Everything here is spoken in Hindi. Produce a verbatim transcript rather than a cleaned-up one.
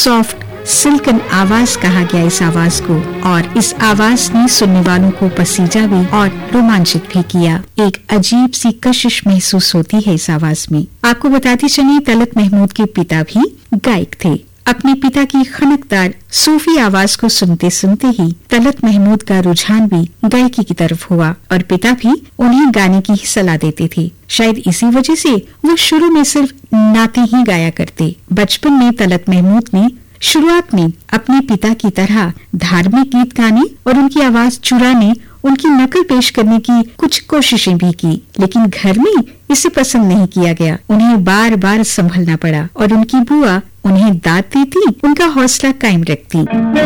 सॉफ्ट सिल्कन आवाज कहा गया इस आवाज को, और इस आवाज ने सुनने वालों को पसीजा भी और रोमांचित भी किया। एक अजीब सी कशिश महसूस होती है इस आवाज में। आपको बताती चलिए, तलत महमूद के पिता भी गायक थे। अपने पिता की खनकदार सूफी आवाज को सुनते सुनते ही तलत महमूद का रुझान भी गायकी की तरफ हुआ और पिता भी उन्हें गाने की ही सलाह देते थे। शायद इसी वजह से वो शुरू में सिर्फ नाते ही गाया करते। बचपन में तलत महमूद ने शुरुआत में अपने पिता की तरह धार्मिक गीत गाने और उनकी आवाज चुराने, उनकी नकल पेश करने की कुछ कोशिशें भी की, लेकिन घर में इसे पसंद नहीं किया गया। उन्हें बार बार संभलना पड़ा और उनकी बुआ उन्हें दाद देती, उनका हौसला कायम रखती।